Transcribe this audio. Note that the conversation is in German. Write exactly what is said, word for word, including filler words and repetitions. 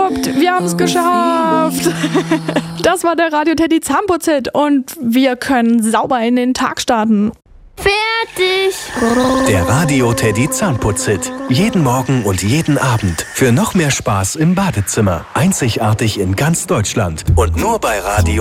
gewuppt, wir haben es geschafft. Das war der Radio Teddy Zahnputz-Hit und wir können sauber in den Tag starten. Fertig. Der Radio Teddy Zahnputz-Hit. Jeden Morgen und jeden Abend. Für noch mehr Spaß im Badezimmer. Einzigartig in ganz Deutschland. Und nur bei Radio